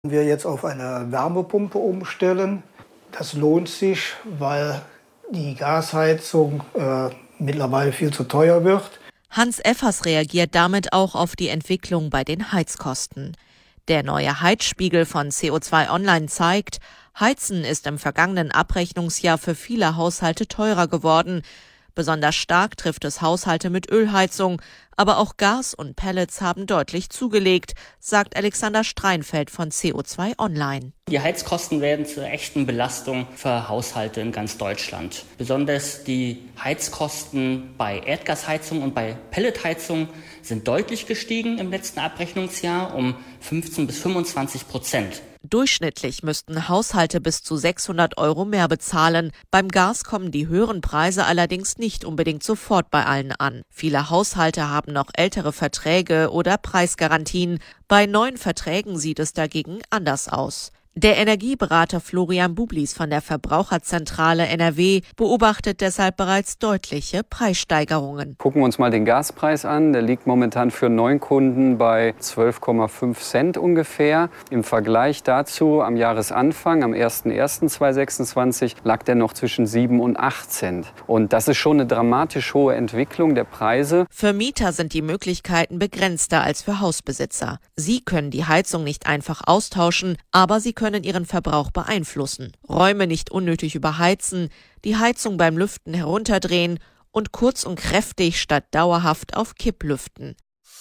Wenn wir jetzt auf eine Wärmepumpe umstellen, das lohnt sich, weil die Gasheizung mittlerweile viel zu teuer wird. Hans Effers reagiert damit auch auf die Entwicklung bei den Heizkosten. Der neue Heizspiegel von CO2 Online zeigt, Heizen ist im vergangenen Abrechnungsjahr für viele Haushalte teurer geworden. Besonders stark trifft es Haushalte mit Ölheizung, aber auch Gas und Pellets haben deutlich zugelegt, sagt Alexander Streinfeld von CO2 Online. Die Heizkosten werden zur echten Belastung für Haushalte in ganz Deutschland. Besonders die Heizkosten bei Erdgasheizung und bei Pelletheizung sind deutlich gestiegen im letzten Abrechnungsjahr um 15-25%. Durchschnittlich müssten Haushalte bis zu 600 € mehr bezahlen. Beim Gas kommen die höheren Preise allerdings nicht unbedingt sofort bei allen an. Viele Haushalte haben noch ältere Verträge oder Preisgarantien. Bei neuen Verträgen sieht es dagegen anders aus. Der Energieberater Florian Bublis von der Verbraucherzentrale NRW beobachtet deshalb bereits deutliche Preissteigerungen. Gucken wir uns mal den Gaspreis an. Der liegt momentan für Neukunden bei 12,5 Cent ungefähr. Im Vergleich dazu am Jahresanfang, am 01.01.2026, lag der noch zwischen 7 und 8 Cent. Und das ist schon eine dramatisch hohe Entwicklung der Preise. Für Mieter sind die Möglichkeiten begrenzter als für Hausbesitzer. Sie können die Heizung nicht einfach austauschen, aber sie können ihren Verbrauch beeinflussen. Räume nicht unnötig überheizen, die Heizung beim Lüften herunterdrehen und kurz und kräftig statt dauerhaft auf Kipp lüften.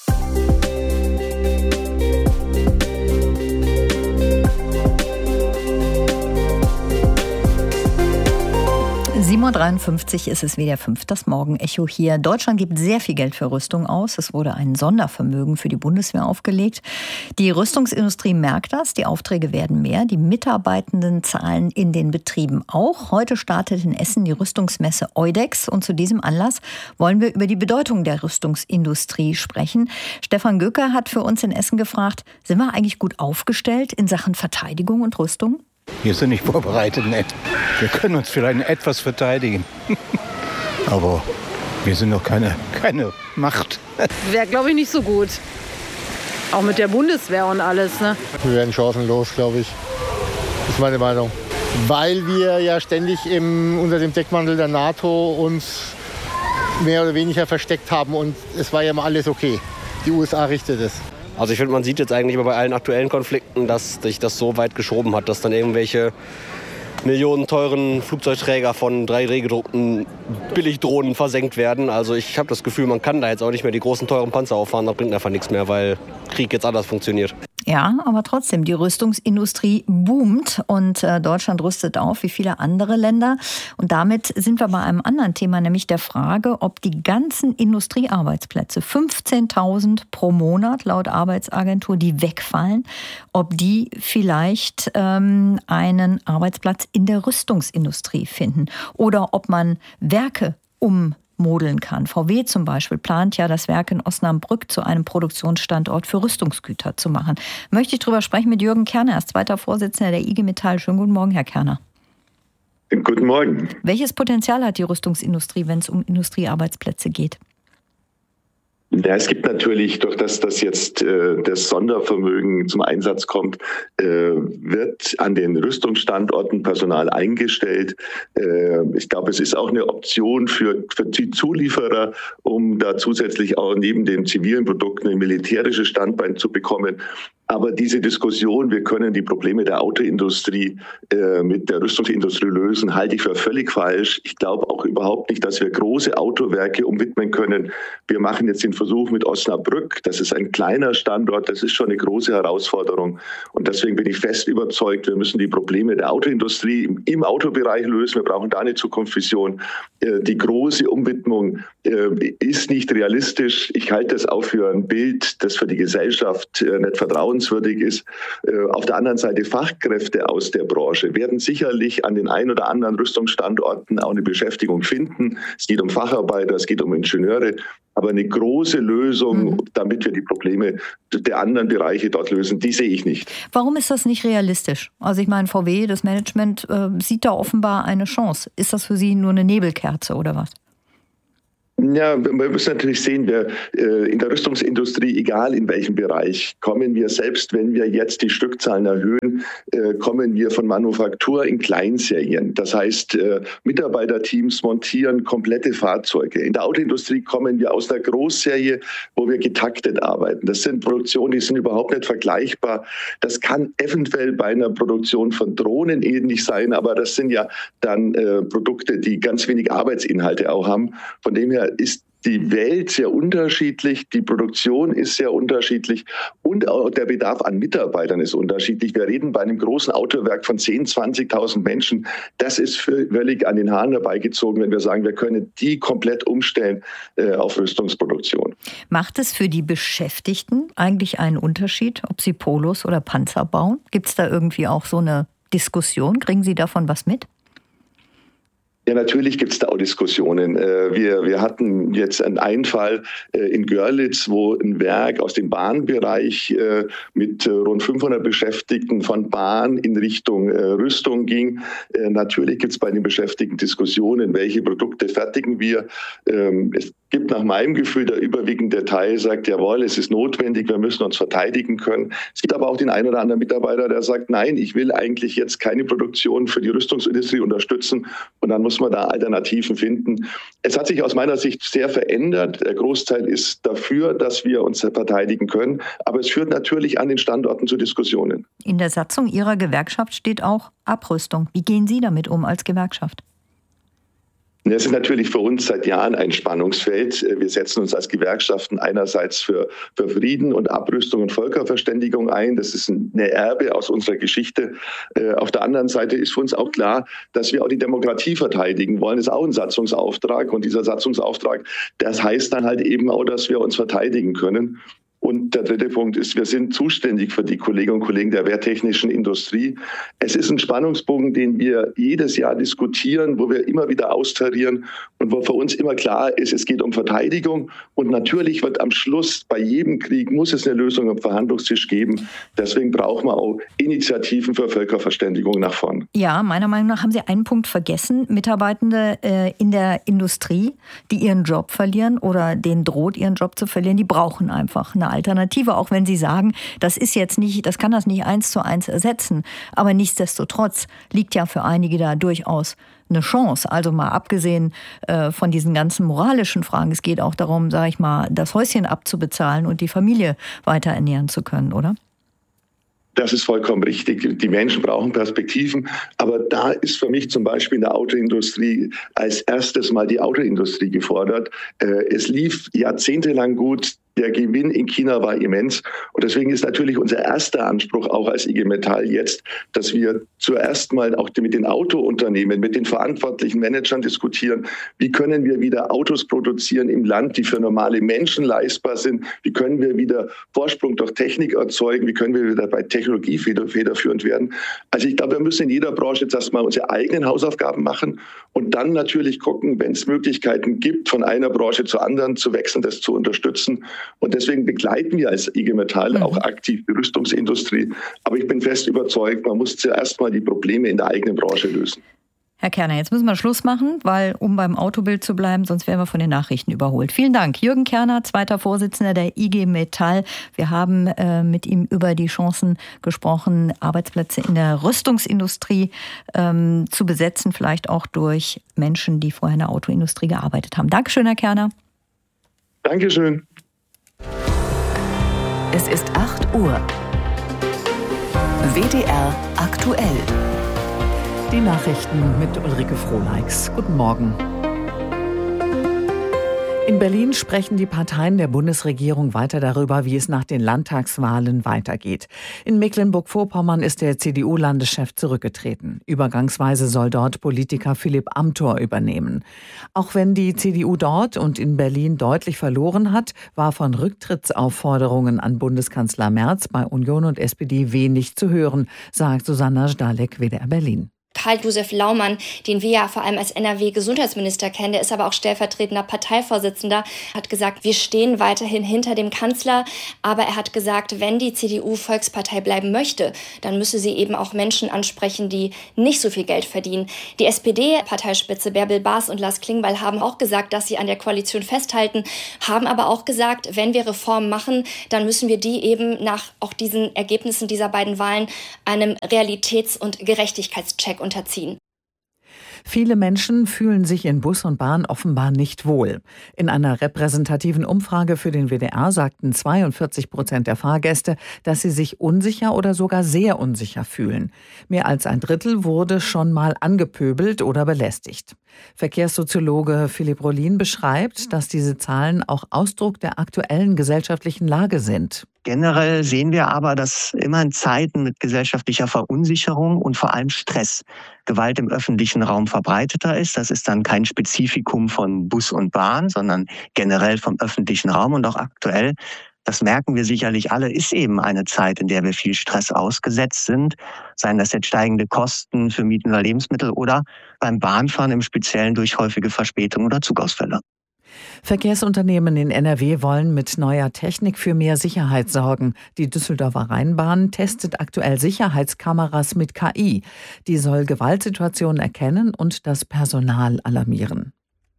7:53 Uhr ist es wieder 5. Das Morgenecho hier. Deutschland gibt sehr viel Geld für Rüstung aus. Es wurde ein Sondervermögen für die Bundeswehr aufgelegt. Die Rüstungsindustrie merkt das. Die Aufträge werden mehr. Die Mitarbeitenden zahlen in den Betrieben auch. Heute startet in Essen die Rüstungsmesse EUDEX. Und zu diesem Anlass wollen wir über die Bedeutung der Rüstungsindustrie sprechen. Stefan Göcker hat für uns in Essen gefragt, sind wir eigentlich gut aufgestellt in Sachen Verteidigung und Rüstung? Wir sind nicht vorbereitet, ne? Wir können uns vielleicht etwas verteidigen. Aber wir sind noch keine Macht. Wäre, glaube ich, nicht so gut. Auch mit der Bundeswehr und alles, ne? Wir werden chancenlos, glaube ich. Das ist meine Meinung. Weil wir ja ständig unter dem Deckmantel der NATO uns mehr oder weniger versteckt haben. Und es war ja mal alles okay. Die USA richtet es. Also ich finde, man sieht jetzt eigentlich immer bei allen aktuellen Konflikten, dass sich das so weit geschoben hat, dass dann irgendwelche millionenteuren Flugzeugträger von 3D-gedruckten Billigdrohnen versenkt werden. Also ich habe das Gefühl, man kann da jetzt auch nicht mehr die großen, teuren Panzer auffahren. Das bringt einfach nichts mehr, weil Krieg jetzt anders funktioniert. Ja, aber trotzdem, die Rüstungsindustrie boomt und Deutschland rüstet auf wie viele andere Länder. Und damit sind wir bei einem anderen Thema, nämlich der Frage, ob die ganzen Industriearbeitsplätze, 15.000 pro Monat laut Arbeitsagentur, die wegfallen, ob die vielleicht einen Arbeitsplatz in der Rüstungsindustrie finden oder ob man Werke ummodeln kann. VW zum Beispiel plant ja, das Werk in Osnabrück zu einem Produktionsstandort für Rüstungsgüter zu machen. Möchte ich darüber sprechen mit Jürgen Kerner, er ist zweiter Vorsitzender der IG Metall. Schönen guten Morgen, Herr Kerner. Guten Morgen. Welches Potenzial hat die Rüstungsindustrie, wenn es um Industriearbeitsplätze geht? Ja, es gibt natürlich, durch das jetzt das Sondervermögen zum Einsatz kommt, wird an den Rüstungsstandorten Personal eingestellt. Ich glaube, es ist auch eine Option für die Zulieferer, um da zusätzlich auch neben den zivilen Produkten ein militärisches Standbein zu bekommen. Aber diese Diskussion, wir können die Probleme der Autoindustrie mit der Rüstungsindustrie lösen, halte ich für völlig falsch. Ich glaube auch überhaupt nicht, dass wir große Autowerke umwidmen können. Wir machen jetzt den Versuch mit Osnabrück. Das ist ein kleiner Standort. Das ist schon eine große Herausforderung. Und deswegen bin ich fest überzeugt, wir müssen die Probleme der Autoindustrie im Autobereich lösen. Wir brauchen da eine Zukunftsvision. Die große Umwidmung ist nicht realistisch. Ich halte das auch für ein Bild, das für die Gesellschaft nicht vertrauenswürdig ist. Auf der anderen Seite Fachkräfte aus der Branche werden sicherlich an den ein oder anderen Rüstungsstandorten auch eine Beschäftigung finden. Es geht um Facharbeiter, es geht um Ingenieure. Aber eine große Lösung, damit wir die Probleme der anderen Bereiche dort lösen, die sehe ich nicht. Warum ist das nicht realistisch? Also ich meine, VW, das Management, sieht da offenbar eine Chance. Ist das für Sie nur eine Nebelkerze oder was? Ja, wir müssen natürlich sehen, wir in der Rüstungsindustrie, egal in welchem Bereich, kommen wir, selbst wenn wir jetzt die Stückzahlen erhöhen, kommen wir von Manufaktur in Kleinserien. Das heißt, Mitarbeiterteams montieren komplette Fahrzeuge. In der Autoindustrie kommen wir aus der Großserie, wo wir getaktet arbeiten. Das sind Produktionen, die sind überhaupt nicht vergleichbar. Das kann eventuell bei einer Produktion von Drohnen ähnlich sein, aber das sind ja dann Produkte, die ganz wenig Arbeitsinhalte auch haben. Von dem her ist die Welt sehr unterschiedlich, die Produktion ist sehr unterschiedlich und auch der Bedarf an Mitarbeitern ist unterschiedlich. Wir reden bei einem großen Autowerk von 10.000, 20.000 Menschen. Das ist völlig an den Haaren herbeigezogen, wenn wir sagen, wir können die komplett umstellen auf Rüstungsproduktion. Macht es für die Beschäftigten eigentlich einen Unterschied, ob sie Polos oder Panzer bauen? Gibt es da irgendwie auch so eine Diskussion? Kriegen Sie davon was mit? Ja, natürlich gibt es da auch Diskussionen. Wir hatten jetzt einen Fall in Görlitz, wo ein Werk aus dem Bahnbereich mit rund 500 Beschäftigten von Bahn in Richtung Rüstung ging. Natürlich gibt es bei den Beschäftigten Diskussionen, welche Produkte fertigen wir. Es gibt nach meinem Gefühl, der überwiegende Teil sagt, jawohl, es ist notwendig, wir müssen uns verteidigen können. Es gibt aber auch den einen oder anderen Mitarbeiter, der sagt, nein, ich will eigentlich jetzt keine Produktion für die Rüstungsindustrie unterstützen und dann muss man da Alternativen finden. Es hat sich aus meiner Sicht sehr verändert. Der Großteil ist dafür, dass wir uns verteidigen können, aber es führt natürlich an den Standorten zu Diskussionen. In der Satzung Ihrer Gewerkschaft steht auch Abrüstung. Wie gehen Sie damit um als Gewerkschaft? Das ist natürlich für uns seit Jahren ein Spannungsfeld. Wir setzen uns als Gewerkschaften einerseits für Frieden und Abrüstung und Völkerverständigung ein. Das ist eine Erbe aus unserer Geschichte. Auf der anderen Seite ist für uns auch klar, dass wir auch die Demokratie verteidigen wollen. Das ist auch ein Satzungsauftrag. Und dieser Satzungsauftrag, das heißt dann halt eben auch, dass wir uns verteidigen können. Und der dritte Punkt ist, wir sind zuständig für die Kolleginnen und Kollegen der wehrtechnischen Industrie. Es ist ein Spannungsbogen, den wir jedes Jahr diskutieren, wo wir immer wieder austarieren und wo für uns immer klar ist, es geht um Verteidigung. Und natürlich wird am Schluss bei jedem Krieg, muss es eine Lösung am Verhandlungstisch geben. Deswegen brauchen wir auch Initiativen für Völkerverständigung nach vorn. Ja, meiner Meinung nach haben Sie einen Punkt vergessen. Mitarbeitende in der Industrie, die ihren Job verlieren oder denen droht, ihren Job zu verlieren, die brauchen einfach eine Alternative, auch wenn Sie sagen, das kann das nicht 1:1 ersetzen. Aber nichtsdestotrotz liegt ja für einige da durchaus eine Chance. Also mal abgesehen von diesen ganzen moralischen Fragen. Es geht auch darum, sage ich mal, das Häuschen abzubezahlen und die Familie weiter ernähren zu können, oder? Das ist vollkommen richtig. Die Menschen brauchen Perspektiven. Aber da ist für mich zum Beispiel in der Autoindustrie als erstes mal die Autoindustrie gefordert. Es lief jahrzehntelang gut. Der Gewinn in China war immens. Und deswegen ist natürlich unser erster Anspruch auch als IG Metall jetzt, dass wir zuerst mal auch mit den Autounternehmen, mit den verantwortlichen Managern diskutieren, wie können wir wieder Autos produzieren im Land, die für normale Menschen leistbar sind, wie können wir wieder Vorsprung durch Technik erzeugen, wie können wir wieder bei Technologie federführend werden. Also ich glaube, wir müssen in jeder Branche jetzt erstmal unsere eigenen Hausaufgaben machen und dann natürlich gucken, wenn es Möglichkeiten gibt, von einer Branche zur anderen zu wechseln, das zu unterstützen. Und deswegen begleiten wir als IG Metall auch aktiv die Rüstungsindustrie. Aber ich bin fest überzeugt, man muss zuerst mal die Probleme in der eigenen Branche lösen. Herr Kerner, jetzt müssen wir Schluss machen, weil um beim Autobild zu bleiben, sonst werden wir von den Nachrichten überholt. Vielen Dank. Jürgen Kerner, zweiter Vorsitzender der IG Metall. Wir haben mit ihm über die Chancen gesprochen, Arbeitsplätze in der Rüstungsindustrie zu besetzen, vielleicht auch durch Menschen, die vorher in der Autoindustrie gearbeitet haben. Dankeschön, Herr Kerner. Dankeschön. Es ist 8 Uhr. WDR aktuell. Die Nachrichten mit Ulrike Frohneichs. Guten Morgen. In Berlin sprechen die Parteien der Bundesregierung weiter darüber, wie es nach den Landtagswahlen weitergeht. In Mecklenburg-Vorpommern ist der CDU-Landeschef zurückgetreten. Übergangsweise soll dort Politiker Philipp Amthor übernehmen. Auch wenn die CDU dort und in Berlin deutlich verloren hat, war von Rücktrittsaufforderungen an Bundeskanzler Merz bei Union und SPD wenig zu hören, sagt Susanna Zdalek, WDR Berlin. Karl-Josef Laumann, den wir ja vor allem als NRW-Gesundheitsminister kennen, der ist aber auch stellvertretender Parteivorsitzender, hat gesagt, wir stehen weiterhin hinter dem Kanzler. Aber er hat gesagt, wenn die CDU Volkspartei bleiben möchte, dann müsse sie eben auch Menschen ansprechen, die nicht so viel Geld verdienen. Die SPD-Parteispitze Bärbel Baas und Lars Klingbeil haben auch gesagt, dass sie an der Koalition festhalten, haben aber auch gesagt, wenn wir Reformen machen, dann müssen wir die eben nach auch diesen Ergebnissen dieser beiden Wahlen einem Realitäts- und Gerechtigkeitscheck unterziehen. Viele Menschen fühlen sich in Bus und Bahn offenbar nicht wohl. In einer repräsentativen Umfrage für den WDR sagten 42% der Fahrgäste, dass sie sich unsicher oder sogar sehr unsicher fühlen. Mehr als ein Drittel wurde schon mal angepöbelt oder belästigt. Verkehrssoziologe Philipp Rollin beschreibt, dass diese Zahlen auch Ausdruck der aktuellen gesellschaftlichen Lage sind. Generell sehen wir aber, dass immer in Zeiten mit gesellschaftlicher Verunsicherung und vor allem Stress Gewalt im öffentlichen Raum verbreiteter ist. Das ist dann kein Spezifikum von Bus und Bahn, sondern generell vom öffentlichen Raum und auch aktuell. Das merken wir sicherlich alle, ist eben eine Zeit, in der wir viel Stress ausgesetzt sind. Seien das jetzt steigende Kosten für Mieten oder Lebensmittel oder beim Bahnfahren im Speziellen durch häufige Verspätungen oder Zugausfälle. Verkehrsunternehmen in NRW wollen mit neuer Technik für mehr Sicherheit sorgen. Die Düsseldorfer Rheinbahn testet aktuell Sicherheitskameras mit KI. Die soll Gewaltsituationen erkennen und das Personal alarmieren.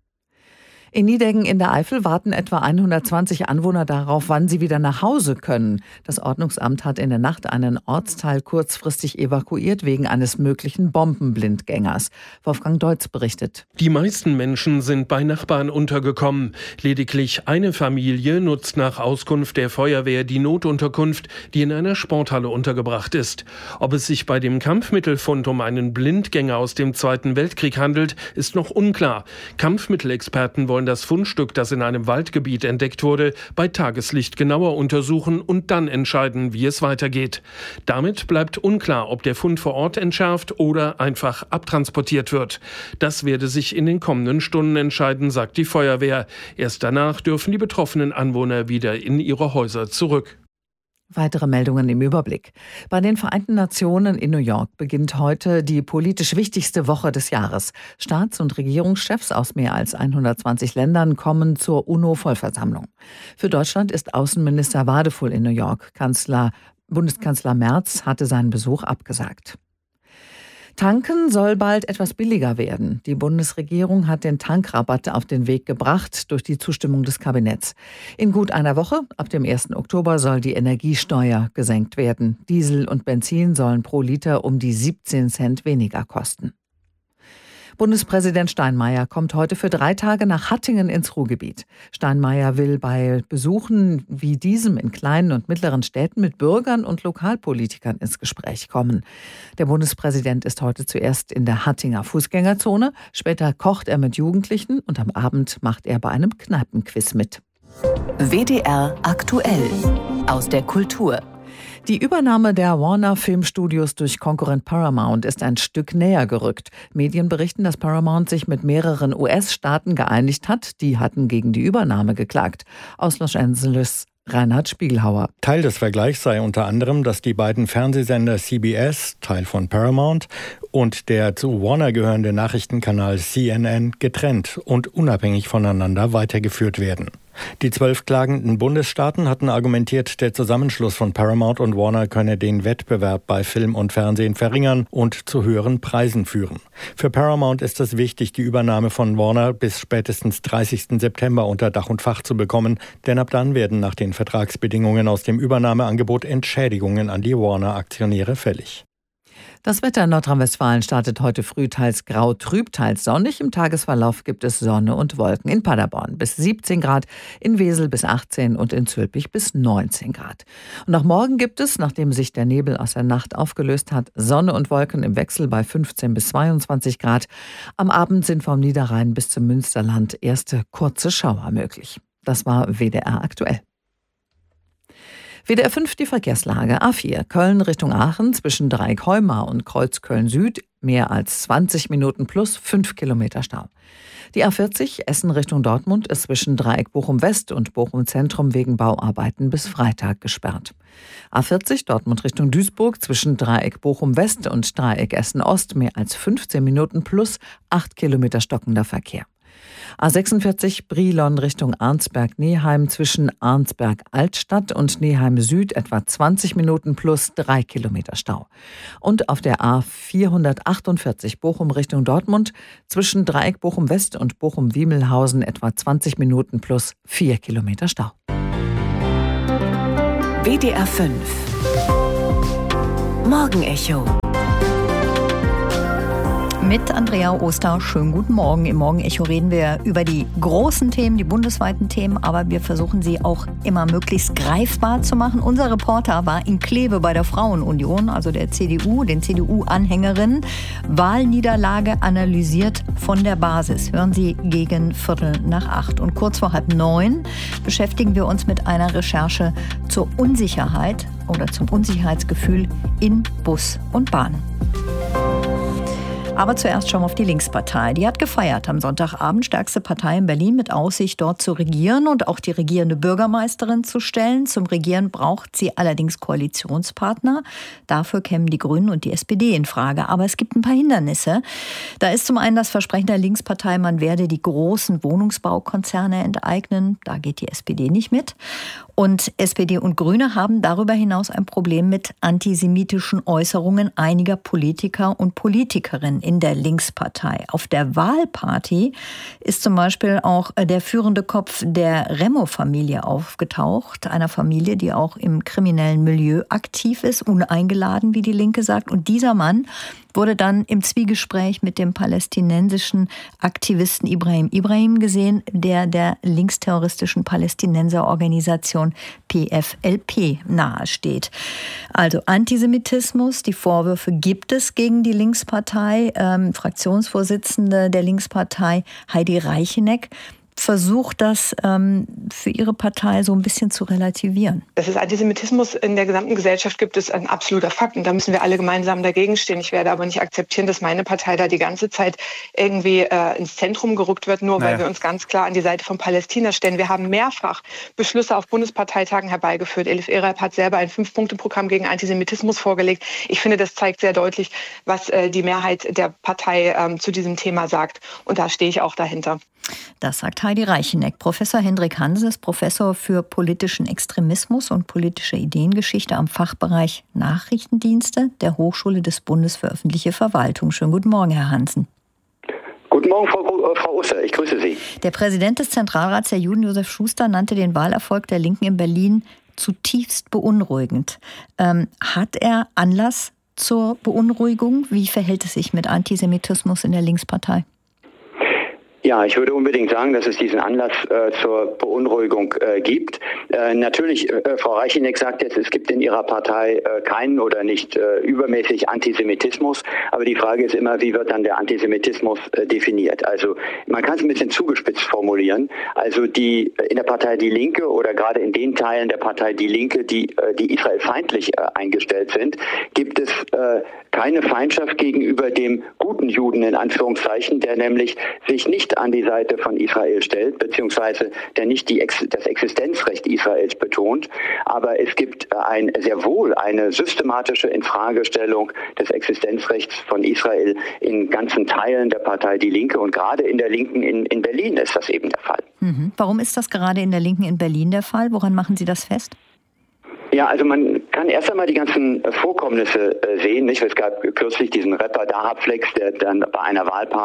In Nideggen in der Eifel warten etwa 120 Anwohner darauf, wann sie wieder nach Hause können. Das Ordnungsamt hat in der Nacht einen Ortsteil kurzfristig evakuiert wegen eines möglichen Bombenblindgängers. Wolfgang Deutz berichtet. Die meisten Menschen sind bei Nachbarn untergekommen. Lediglich eine Familie nutzt nach Auskunft der Feuerwehr die Notunterkunft, die in einer Sporthalle untergebracht ist. Ob es sich bei dem Kampfmittelfund um einen Blindgänger aus dem Zweiten Weltkrieg handelt, ist noch unklar. Kampfmittelexperten wollen das Fundstück, das in einem Waldgebiet entdeckt wurde, bei Tageslicht genauer untersuchen und dann entscheiden, wie es weitergeht. Damit bleibt unklar, ob der Fund vor Ort entschärft oder einfach abtransportiert wird. Das werde sich in den kommenden Stunden entscheiden, sagt die Feuerwehr. Erst danach dürfen die betroffenen Anwohner wieder in ihre Häuser zurück. Weitere Meldungen im Überblick. Bei den Vereinten Nationen in New York beginnt heute die politisch wichtigste Woche des Jahres. Staats- und Regierungschefs aus mehr als 120 Ländern kommen zur UNO-Vollversammlung. Für Deutschland ist Außenminister Wadefull in New York. Bundeskanzler Merz hatte seinen Besuch abgesagt. Tanken soll bald etwas billiger werden. Die Bundesregierung hat den Tankrabatt auf den Weg gebracht durch die Zustimmung des Kabinetts. In gut einer Woche, ab dem 1. Oktober, soll die Energiesteuer gesenkt werden. Diesel und Benzin sollen pro Liter um die 17 Cent weniger kosten. Bundespräsident Steinmeier kommt heute für 3 Tage nach Hattingen ins Ruhrgebiet. Steinmeier will bei Besuchen wie diesem in kleinen und mittleren Städten mit Bürgern und Lokalpolitikern ins Gespräch kommen. Der Bundespräsident ist heute zuerst in der Hattinger Fußgängerzone, später kocht er mit Jugendlichen und am Abend macht er bei einem Kneipenquiz mit. WDR aktuell aus der Kultur. Die Übernahme der Warner Filmstudios durch Konkurrent Paramount ist ein Stück näher gerückt. Medien berichten, dass Paramount sich mit mehreren US-Staaten geeinigt hat. Die hatten gegen die Übernahme geklagt. Aus Los Angeles Reinhard Spiegelhauer. Teil des Vergleichs sei unter anderem, dass die beiden Fernsehsender CBS, Teil von Paramount, und der zu Warner gehörende Nachrichtenkanal CNN getrennt und unabhängig voneinander weitergeführt werden. Die 12 klagenden Bundesstaaten hatten argumentiert, der Zusammenschluss von Paramount und Warner könne den Wettbewerb bei Film und Fernsehen verringern und zu höheren Preisen führen. Für Paramount ist es wichtig, die Übernahme von Warner bis spätestens 30. September unter Dach und Fach zu bekommen, denn ab dann werden nach den Vertragsbedingungen aus dem Übernahmeangebot Entschädigungen an die Warner-Aktionäre fällig. Das Wetter in Nordrhein-Westfalen startet heute früh teils grau, trüb, teils sonnig. Im Tagesverlauf gibt es Sonne und Wolken. In Paderborn bis 17 Grad, in Wesel bis 18 und in Zülpich bis 19 Grad. Und auch morgen gibt es, nachdem sich der Nebel aus der Nacht aufgelöst hat, Sonne und Wolken im Wechsel bei 15 bis 22 Grad. Am Abend sind vom Niederrhein bis zum Münsterland erste kurze Schauer möglich. Das war WDR aktuell. WDR 5 die Verkehrslage. A4 Köln Richtung Aachen zwischen Dreieckholma und Kreuz Köln Süd mehr als 20 Minuten plus 5 Kilometer Stau. Die A40 Essen Richtung Dortmund ist zwischen Dreieck Bochum West und Bochum Zentrum wegen Bauarbeiten bis Freitag gesperrt. A40 Dortmund Richtung Duisburg zwischen Dreieck Bochum West und Dreieck Essen Ost mehr als 15 Minuten plus 8 Kilometer stockender Verkehr. A46 Brilon Richtung Arnsberg-Neheim zwischen Arnsberg-Altstadt und Neheim Süd etwa 20 Minuten plus 3 Kilometer Stau. Und auf der A448 Bochum Richtung Dortmund zwischen Dreieck Bochum West und Bochum-Wiemelhausen etwa 20 Minuten plus 4 Kilometer Stau. WDR 5 Morgenecho mit Andrea Oster. Schönen guten Morgen. Im Morgenecho reden wir über die großen Themen, die bundesweiten Themen, aber wir versuchen sie auch immer möglichst greifbar zu machen. Unser Reporter war in Kleve bei der Frauenunion, also der CDU, den CDU-Anhängerinnen. Wahlniederlage analysiert von der Basis. Hören Sie gegen 7:45. Und kurz vor 8:30 beschäftigen wir uns mit einer Recherche zur Unsicherheit oder zum Unsicherheitsgefühl in Bus und Bahn. Aber zuerst schauen wir auf die Linkspartei. Die hat gefeiert am Sonntagabend, stärkste Partei in Berlin mit Aussicht, dort zu regieren und auch die regierende Bürgermeisterin zu stellen. Zum Regieren braucht sie allerdings Koalitionspartner. Dafür kämen die Grünen und die SPD in Frage. Aber es gibt ein paar Hindernisse. Da ist zum einen das Versprechen der Linkspartei, man werde die großen Wohnungsbaukonzerne enteignen. Da geht die SPD nicht mit. Und SPD und Grüne haben darüber hinaus ein Problem mit antisemitischen Äußerungen einiger Politiker und Politikerinnen in der Linkspartei. Auf der Wahlparty ist zum Beispiel auch der führende Kopf der Remo-Familie aufgetaucht. Einer Familie, die auch im kriminellen Milieu aktiv ist, uneingeladen, wie die Linke sagt. Und dieser Mann wurde dann im Zwiegespräch mit dem palästinensischen Aktivisten Ibrahim gesehen, der linksterroristischen Palästinenserorganisation PFLP nahesteht. Also Antisemitismus, die Vorwürfe gibt es gegen die Linkspartei. Fraktionsvorsitzende der Linkspartei Heidi Reicheneck versucht das für ihre Partei so ein bisschen zu relativieren. Dass es Antisemitismus in der gesamten Gesellschaft gibt, ist ein absoluter Fakt. Und da müssen wir alle gemeinsam dagegen stehen. Ich werde aber nicht akzeptieren, dass meine Partei da die ganze Zeit irgendwie ins Zentrum gerückt wird, nur weil wir uns ganz klar an die Seite von Palästina stellen. Wir haben mehrfach Beschlüsse auf Bundesparteitagen herbeigeführt. Elif Ereb hat selber ein 5-Punkte-Programm gegen Antisemitismus vorgelegt. Ich finde, das zeigt sehr deutlich, was die Mehrheit der Partei zu diesem Thema sagt. Und da stehe ich auch dahinter. Das sagt Heidi Reicheneck. Professor Hendrik Hanse ist Professor für politischen Extremismus und politische Ideengeschichte am Fachbereich Nachrichtendienste der Hochschule des Bundes für öffentliche Verwaltung. Schönen guten Morgen, Herr Hansen. Guten Morgen, Frau Oster. Ich grüße Sie. Der Präsident des Zentralrats, Herr Juden Josef Schuster, nannte den Wahlerfolg der Linken in Berlin zutiefst beunruhigend. Hat er Anlass zur Beunruhigung? Wie verhält es sich mit Antisemitismus in der Linkspartei? Ja, ich würde unbedingt sagen, dass es diesen Anlass zur Beunruhigung gibt. Natürlich, Frau Reicheneck sagt jetzt, es gibt in ihrer Partei keinen oder nicht übermäßig Antisemitismus. Aber die Frage ist immer, wie wird dann der Antisemitismus definiert? Also man kann es ein bisschen zugespitzt formulieren. Also in der Partei Die Linke oder gerade in den Teilen der Partei Die Linke, die israelfeindlich eingestellt sind, gibt es keine Feindschaft gegenüber dem guten Juden in Anführungszeichen, der nämlich sich nicht an die Seite von Israel stellt, beziehungsweise der nicht das Existenzrecht Israels betont. Aber es gibt sehr wohl eine systematische Infragestellung des Existenzrechts von Israel in ganzen Teilen der Partei Die Linke. Und gerade in der Linken in Berlin ist das eben der Fall. Warum ist das gerade in der Linken in Berlin der Fall? Woran machen Sie das fest? Ja, also man kann erst einmal die ganzen Vorkommnisse sehen. Nicht? Es gab kürzlich diesen Rapper Dahab Flex, der dann bei einer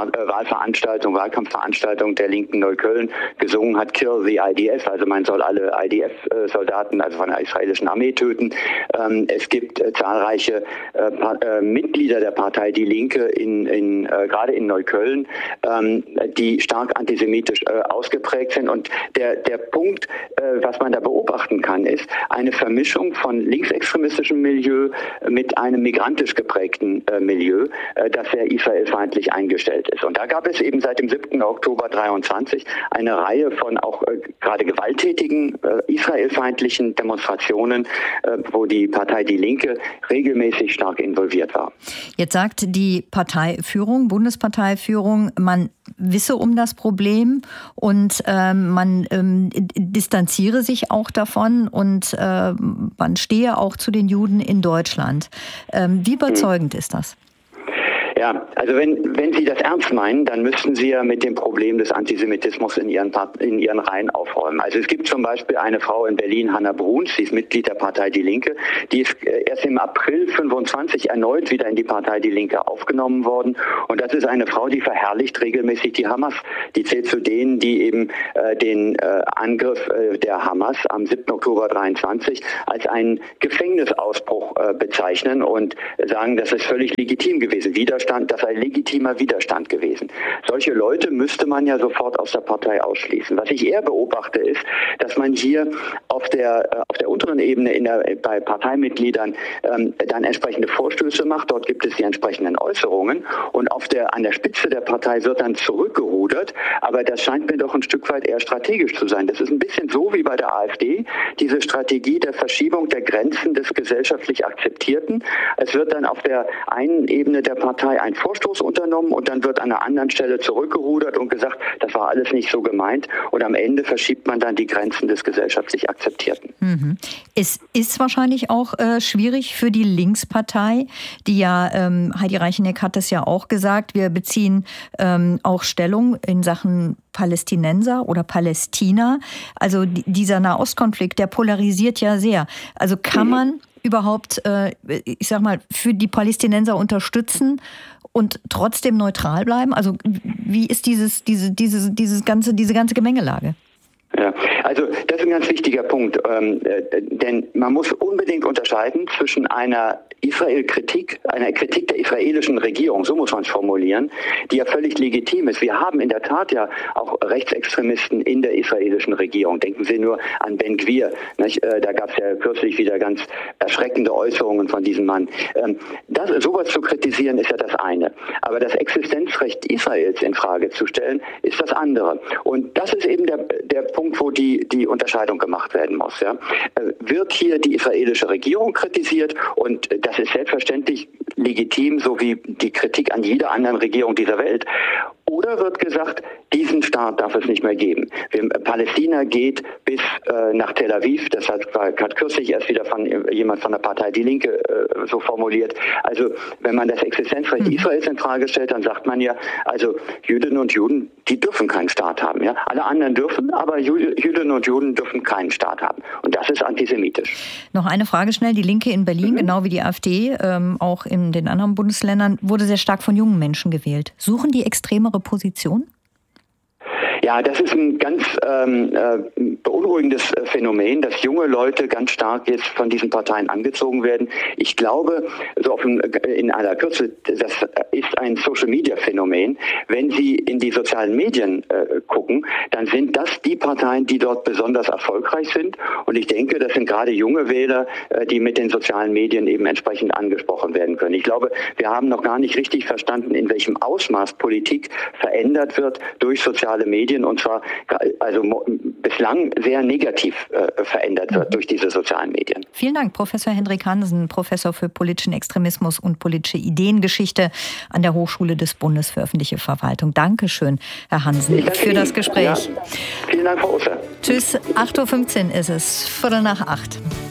Wahlkampfveranstaltung der Linken Neukölln gesungen hat, Kill the IDF, also man soll alle IDF-Soldaten, also von der israelischen Armee töten. Es gibt zahlreiche Mitglieder der Partei Die Linke gerade in Neukölln, die stark antisemitisch ausgeprägt sind. Und der Punkt, was man da beobachten kann, ist eine Vermischung von linksextremen rechtsextremistischen Milieu mit einem migrantisch geprägten Milieu, das sehr israelfeindlich eingestellt ist. Und da gab es eben seit dem 7. Oktober 23 eine Reihe von auch gerade gewalttätigen israelfeindlichen Demonstrationen, wo die Partei Die Linke regelmäßig stark involviert war. Jetzt sagt die Parteiführung, Bundesparteiführung, man wisse um das Problem und man distanziere sich auch davon und man stehe auch zu den Juden in Deutschland. Wie überzeugend ist das? Ja, also wenn Sie das ernst meinen, dann müssten Sie ja mit dem Problem des Antisemitismus in Ihren Reihen aufräumen. Also es gibt zum Beispiel eine Frau in Berlin, Hanna Bruns, sie ist Mitglied der Partei Die Linke, die ist erst im April 25 erneut wieder in die Partei Die Linke aufgenommen worden. Und das ist eine Frau, die verherrlicht regelmäßig die Hamas. Die zählt zu denen, die eben den Angriff der Hamas am 7. Oktober 23 als einen Gefängnisausbruch bezeichnen und sagen, das ist völlig legitim gewesen. Das sei legitimer Widerstand gewesen. Solche Leute müsste man ja sofort aus der Partei ausschließen. Was ich eher beobachte, ist, dass man hier auf der unteren Ebene bei Parteimitgliedern dann entsprechende Vorstöße macht. Dort gibt es die entsprechenden Äußerungen und an der Spitze der Partei wird dann zurückgerudert. Aber das scheint mir doch ein Stück weit eher strategisch zu sein. Das ist ein bisschen so wie bei der AfD, diese Strategie der Verschiebung der Grenzen des gesellschaftlich Akzeptierten. Es wird dann auf der einen Ebene der Partei ein Vorstoß unternommen und dann wird an einer anderen Stelle zurückgerudert und gesagt, das war alles nicht so gemeint. Und am Ende verschiebt man dann die Grenzen des gesellschaftlich Akzeptierten. Mhm. Es ist wahrscheinlich auch schwierig für die Linkspartei, die ja, Heidi Reicheneck hat es ja auch gesagt, wir beziehen auch Stellung in Sachen Palästinenser oder Palästina. Also dieser Nahostkonflikt, der polarisiert ja sehr. Also kann man überhaupt, ich sag mal, für die Palästinenser unterstützen und trotzdem neutral bleiben? Also wie ist diese ganze Gemengelage? Ja, also das ist ein ganz wichtiger Punkt, denn man muss unbedingt unterscheiden zwischen einer Kritik der israelischen Regierung, so muss man es formulieren, die ja völlig legitim ist. Wir haben in der Tat ja auch Rechtsextremisten in der israelischen Regierung. Denken Sie nur an Ben Gvir, nicht? Da gab es ja kürzlich wieder ganz erschreckende Äußerungen von diesem Mann. Sowas zu kritisieren ist ja das eine. Aber das Existenzrecht Israels in Frage zu stellen, ist das andere. Und das ist eben der Punkt, wo die Unterscheidung gemacht werden muss. Ja? Wird hier die israelische Regierung kritisiert und das ist selbstverständlich legitim, so wie die Kritik an jeder anderen Regierung dieser Welt. Oder wird gesagt, diesen Staat darf es nicht mehr geben. Palästina geht bis nach Tel Aviv. Das hat kürzlich erst wieder jemand von der Partei Die Linke so formuliert. Also wenn man das Existenzrecht Israels in Frage stellt, dann sagt man ja, also Jüdinnen und Juden, die dürfen keinen Staat haben. Ja? Alle anderen dürfen, aber Jüdinnen und Juden dürfen keinen Staat haben. Und das ist antisemitisch. Noch eine Frage schnell. Die Linke in Berlin, genau wie die AfD, auch in den anderen Bundesländern, wurde sehr stark von jungen Menschen gewählt. Suchen die extremere Position? Ja, das ist ein ganz beunruhigendes Phänomen, dass junge Leute ganz stark jetzt von diesen Parteien angezogen werden. Ich glaube, in aller Kürze, das ist ein Social-Media-Phänomen. Wenn Sie in die sozialen Medien gucken, dann sind das die Parteien, die dort besonders erfolgreich sind. Und ich denke, das sind gerade junge Wähler, die mit den sozialen Medien eben entsprechend angesprochen werden können. Ich glaube, wir haben noch gar nicht richtig verstanden, in welchem Ausmaß Politik verändert wird durch soziale Medien. Und zwar bislang sehr negativ verändert wird durch diese sozialen Medien. Vielen Dank, Professor Hendrik Hansen, Professor für politischen Extremismus und politische Ideengeschichte an der Hochschule des Bundes für öffentliche Verwaltung. Dankeschön, Herr Hansen, für das Gespräch. Ja. Vielen Dank, Frau Oster. Tschüss, 8.15 Uhr ist es, 7:45.